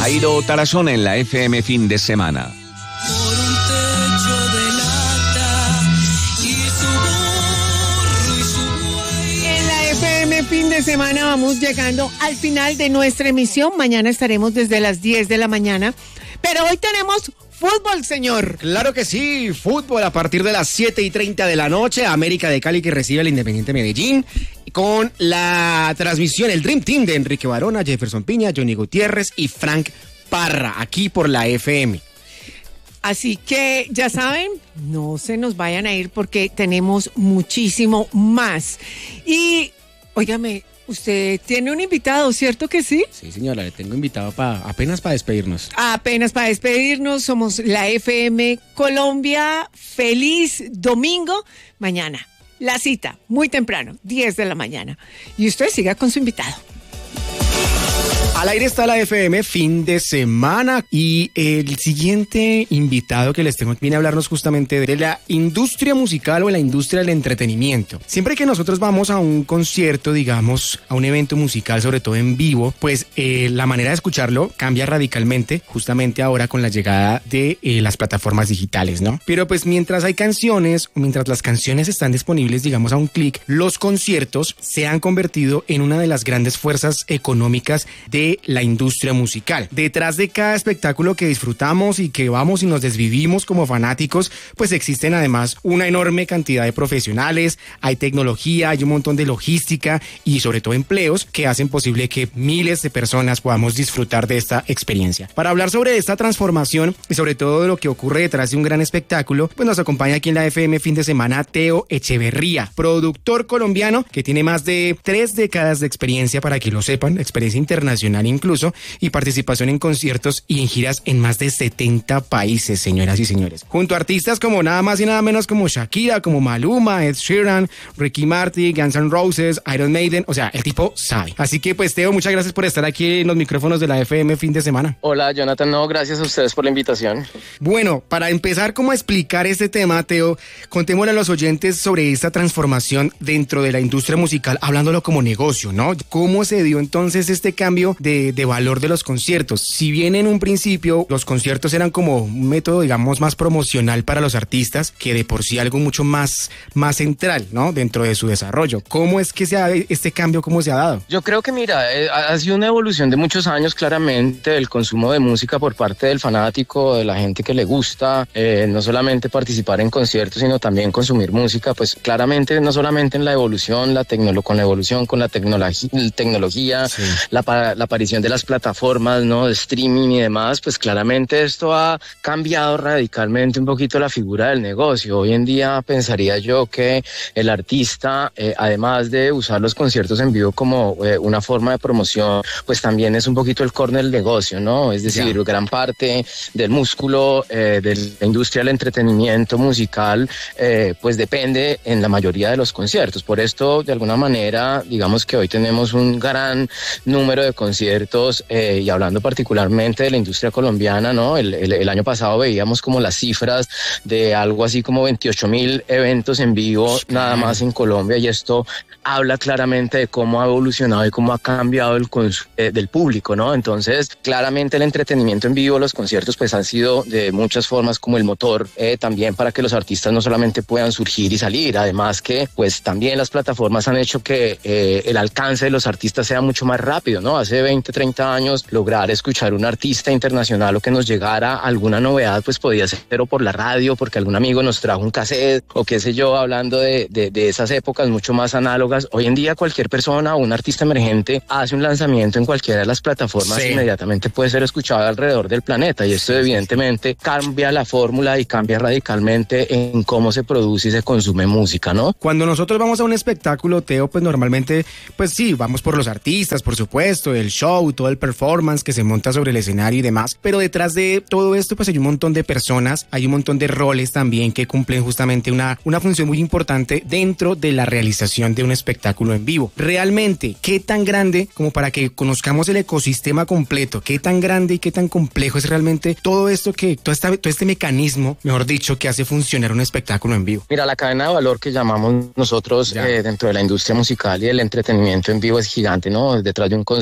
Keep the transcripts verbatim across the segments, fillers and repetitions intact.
Jairo Tarazona en la F M fin de semana. Fin de semana vamos llegando al final de nuestra emisión. Mañana estaremos desde las diez de la mañana, pero hoy tenemos fútbol, señor. Claro que sí, fútbol a partir de las siete y treinta de la noche. América de Cali que recibe al Independiente Medellín, con la transmisión, el Dream Team de Enrique Barona, Jefferson Piña, Johnny Gutiérrez y Frank Parra, aquí por la F M. Así que ya saben, no se nos vayan a ir porque tenemos muchísimo más. Y óigame, usted tiene un invitado, ¿cierto que sí? Sí, señora, le tengo invitado pa, apenas para despedirnos. Apenas para despedirnos, somos la F M Colombia. Feliz domingo. Mañana, la cita, muy temprano, diez de la mañana. Y usted siga con su invitado. Al aire está la F M, fin de semana, y el siguiente invitado que les tengo viene a hablarnos justamente de la industria musical o la industria del entretenimiento. Siempre que nosotros vamos a un concierto, digamos, a un evento musical, sobre todo en vivo, pues eh, la manera de escucharlo cambia radicalmente, justamente ahora con la llegada de eh, las plataformas digitales, ¿no? Pero pues mientras hay canciones, o mientras las canciones están disponibles, digamos, a un clic, los conciertos se han convertido en una de las grandes fuerzas económicas de la industria musical. Detrás de cada espectáculo que disfrutamos y que vamos y nos desvivimos como fanáticos, pues existen además una enorme cantidad de profesionales, hay tecnología, hay un montón de logística y sobre todo empleos que hacen posible que miles de personas podamos disfrutar de esta experiencia. Para hablar sobre esta transformación y sobre todo de lo que ocurre detrás de un gran espectáculo, pues nos acompaña aquí en la F M fin de semana Teo Echeverría, productor colombiano que tiene más de tres décadas de experiencia, para que lo sepan, experiencia internacional incluso, y participación en conciertos y en giras en más de setenta países, señoras y señores. Junto a artistas como nada más y nada menos como Shakira, como Maluma, Ed Sheeran, Ricky Martin, Guns N' Roses, Iron Maiden, o sea, el tipo sabe. Así que pues Teo, muchas gracias por estar aquí en los micrófonos de la F M fin de semana. Hola Jonathan, no, gracias a ustedes por la invitación. Bueno, para empezar como a explicar este tema, Teo, contémosle a los oyentes sobre esta transformación dentro de la industria musical, hablándolo como negocio, ¿no? ¿Cómo se dio entonces este cambio de De, de valor de los conciertos? Si bien en un principio los conciertos eran como un método, digamos, más promocional para los artistas, que de por sí algo mucho más, más central, ¿no? Dentro de su desarrollo. ¿Cómo es que se ha, este cambio, cómo se ha dado? Yo creo que, mira, eh, ha sido una evolución de muchos años, claramente, del consumo de música por parte del fanático, de la gente que le gusta, eh, no solamente participar en conciertos, sino también consumir música, pues claramente, no solamente en la evolución, la tecno- con la evolución, con la tecnología, tecnología sí. la, la aparición de las plataformas, ¿no? De streaming y demás, pues claramente esto ha cambiado radicalmente un poquito la figura del negocio. Hoy en día pensaría yo que el artista, eh, además de usar los conciertos en vivo como eh, una forma de promoción, pues también es un poquito el core del negocio, ¿no? Es decir, yeah. gran parte del músculo eh, de la industria del entretenimiento musical, eh, pues depende en la mayoría de los conciertos. Por esto, de alguna manera, digamos que hoy tenemos un gran número de conciertos Eh, y hablando particularmente de la industria colombiana, ¿no? El, el, el año pasado veíamos como las cifras de algo así como veintiocho mil eventos en vivo nada más en Colombia, y esto habla claramente de cómo ha evolucionado y cómo ha cambiado el consumo eh, del público, ¿no? Entonces, claramente el entretenimiento en vivo, los conciertos, pues han sido de muchas formas como el motor eh, también para que los artistas no solamente puedan surgir y salir, además que pues también las plataformas han hecho que eh, el alcance de los artistas sea mucho más rápido, ¿no? Hace veinte, treinta años, lograr escuchar un artista internacional o que nos llegara alguna novedad, pues podía ser o por la radio, porque algún amigo nos trajo un cassette, o qué sé yo, hablando de, de, de esas épocas mucho más análogas. Hoy en día cualquier persona o un artista emergente hace un lanzamiento en cualquiera de las plataformas, sí. inmediatamente puede ser escuchado alrededor del planeta, y esto evidentemente cambia la fórmula y cambia radicalmente en cómo se produce y se consume música, ¿no? Cuando nosotros vamos a un espectáculo, Teo, pues normalmente, pues sí, vamos por los artistas, por supuesto, el show, todo el performance que se monta sobre el escenario y demás, pero detrás de todo esto pues hay un montón de personas, hay un montón de roles también que cumplen justamente una, una función muy importante dentro de la realización de un espectáculo en vivo. Realmente, ¿qué tan grande, como para que conozcamos el ecosistema completo, qué tan grande y qué tan complejo es realmente todo esto que, todo, esta, todo este mecanismo, mejor dicho, que hace funcionar un espectáculo en vivo? Mira, la cadena de valor que llamamos nosotros eh, dentro de la industria musical y el entretenimiento en vivo es gigante, ¿no? Detrás de un concierto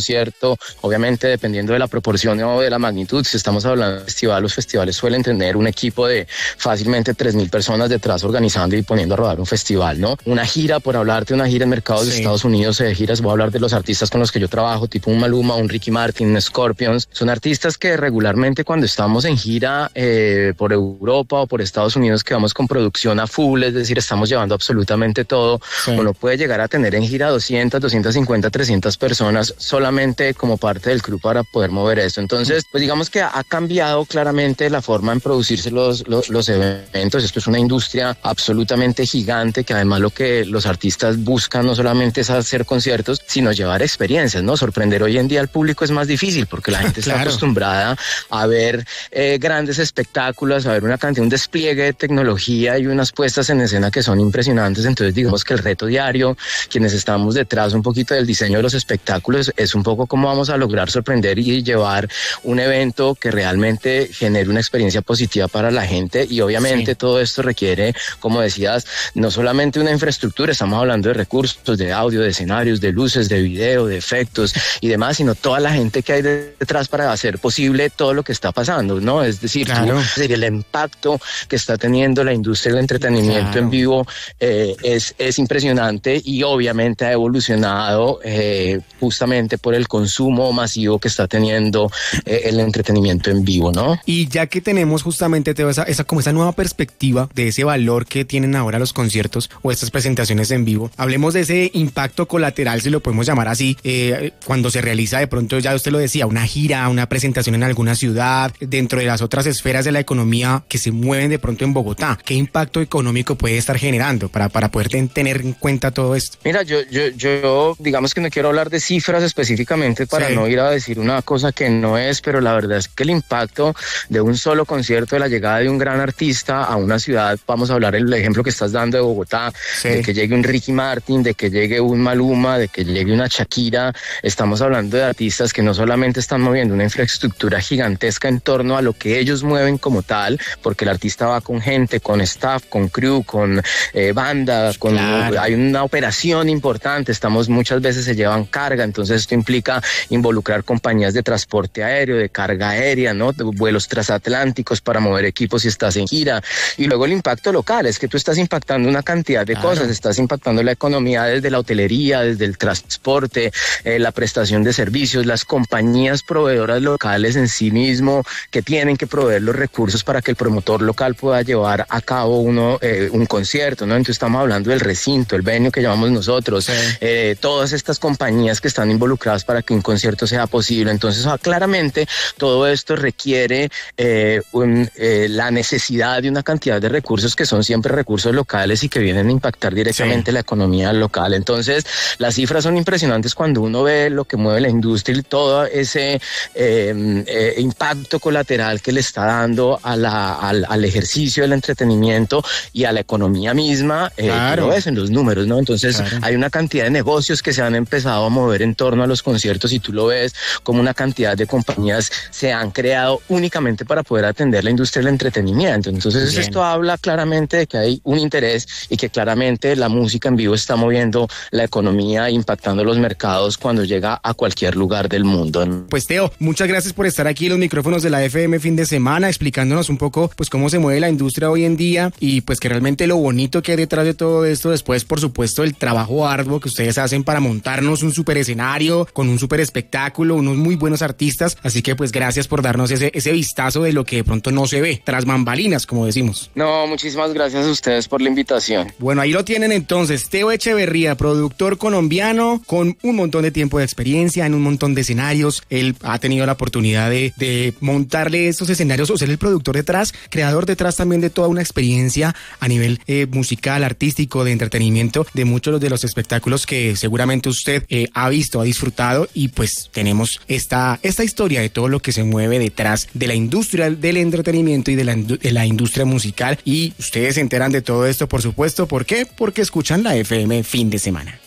concierto, obviamente dependiendo de la proporción o de la magnitud, si estamos hablando de festival, los festivales suelen tener un equipo de fácilmente tres mil personas detrás organizando y poniendo a rodar un festival, ¿no? Una gira, por hablarte de una gira en mercados sí. de Estados Unidos, de giras, voy a hablar de los artistas con los que yo trabajo, tipo un Maluma, un Ricky Martin, un Scorpions, son artistas que regularmente cuando estamos en gira eh, por Europa o por Estados Unidos, que vamos con producción a full, es decir, estamos llevando absolutamente todo, sí. uno puede llegar a tener en gira doscientas, doscientas cincuenta, trescientas personas solamente como parte del crew para poder mover esto. Entonces, pues digamos que ha cambiado claramente la forma en producirse los, los, los eventos. Esto es una industria absolutamente gigante, que además lo que los artistas buscan no solamente es hacer conciertos, sino llevar experiencias, ¿no? Sorprender hoy en día al público es más difícil porque la gente claro. está acostumbrada a ver eh, grandes espectáculos, a ver una cantidad, un despliegue de tecnología y unas puestas en escena que son impresionantes. Entonces digamos que el reto diario, quienes estamos detrás un poquito del diseño de los espectáculos, es un poco cómo vamos a lograr sorprender y llevar un evento que realmente genere una experiencia positiva para la gente. Y obviamente sí. todo esto requiere, como decías, no solamente una infraestructura, estamos hablando de recursos, de audio, de escenarios, de luces, de video, de efectos y demás, sino toda la gente que hay detrás para hacer posible todo lo que está pasando, ¿no? Es decir, claro. tú, el impacto que está teniendo la industria del entretenimiento claro. en vivo eh, es, es impresionante y obviamente ha evolucionado eh, justamente por el consumo masivo que está teniendo eh, el entretenimiento en vivo, ¿no? Y ya que tenemos justamente Teo, esa, esa, como esa nueva perspectiva de ese valor que tienen ahora los conciertos o estas presentaciones en vivo, hablemos de ese impacto colateral, si lo podemos llamar así, eh, cuando se realiza de pronto, ya usted lo decía, una gira, una presentación en alguna ciudad, dentro de las otras esferas de la economía que se mueven de pronto en Bogotá. ¿Qué impacto económico puede estar generando para, para poder ten, tener en cuenta todo esto? Mira, yo, yo, yo digamos que no quiero hablar de cifras específicamente para sí. no ir a decir una cosa que no es, pero la verdad es que el impacto de un solo concierto, de la llegada de un gran artista a una ciudad, vamos a hablar el ejemplo que estás dando de Bogotá, sí. de que llegue un Ricky Martin, de que llegue un Maluma, de que llegue una Shakira, estamos hablando de artistas que no solamente están moviendo una infraestructura gigantesca en torno a lo que ellos mueven como tal, porque el artista va con gente, con staff, con crew, con eh, banda, con, claro. hay una operación importante, estamos muchas veces se llevan carga, entonces esto implica involucrar compañías de transporte aéreo, de carga aérea, ¿no? De vuelos transatlánticos para mover equipos si estás en gira, y luego el impacto local, es que tú estás impactando una cantidad de claro. cosas, estás impactando la economía desde la hotelería, desde el transporte, eh, la prestación de servicios, las compañías proveedoras locales en sí mismo que tienen que proveer los recursos para que el promotor local pueda llevar a cabo uno eh, un concierto, ¿no? Entonces estamos hablando del recinto, el venue que llamamos nosotros, sí. eh, todas estas compañías que están involucradas para que un concierto sea posible. Entonces ah, claramente todo esto requiere eh, un, eh, la necesidad de una cantidad de recursos que son siempre recursos locales y que vienen a impactar directamente sí. la economía local. Entonces las cifras son impresionantes cuando uno ve lo que mueve la industria y todo ese eh, eh, impacto colateral que le está dando a la, al, al ejercicio del entretenimiento y a la economía misma, eh, claro. lo ves en los números, ¿no? Entonces claro. hay una cantidad de negocios que se han empezado a mover en torno a los conciertos y tú lo ves como una cantidad de compañías se han creado únicamente para poder atender la industria del entretenimiento. Entonces Bien. esto habla claramente de que hay un interés y que claramente la música en vivo está moviendo la economía, impactando los mercados cuando llega a cualquier lugar del mundo. Pues Teo, muchas gracias por estar aquí en los micrófonos de la F M Fin de Semana, explicándonos un poco pues cómo se mueve la industria hoy en día y pues que realmente lo bonito que hay detrás de todo esto, después por supuesto el trabajo arduo que ustedes hacen para montarnos un super escenario con un super espectáculo, unos muy buenos artistas, así que pues gracias por darnos ese, ese vistazo de lo que de pronto no se ve, tras bambalinas, como decimos. No, muchísimas gracias a ustedes por la invitación. Bueno, ahí lo tienen entonces, Teo Echeverría, productor colombiano con un montón de tiempo de experiencia en un montón de escenarios. Él ha tenido la oportunidad de, de montarle estos escenarios o ser el productor detrás, creador detrás también de toda una experiencia a nivel eh, musical, artístico, de entretenimiento, de muchos de los espectáculos que seguramente usted eh, ha visto, ha disfrutado, y pues tenemos esta, esta historia de todo lo que se mueve detrás de la industria del entretenimiento y de la, de la industria musical, y ustedes se enteran de todo esto, por supuesto. ¿Por qué? Porque escuchan la F M Fin de Semana.